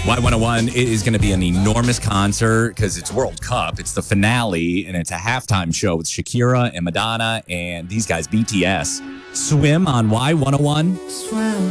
Y101 is going to be an enormous concert because it's World Cup. It's the finale, and it's a halftime show with Shakira and Madonna and these guys, BTS. Swim on Y101.